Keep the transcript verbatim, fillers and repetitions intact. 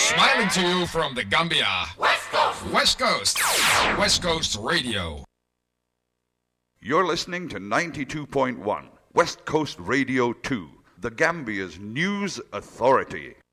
Smiling to you from the Gambia. West Coast. West Coast. West Coast Radio. You're listening to ninety-two point one West Coast Radio two, the Gambia's news authority.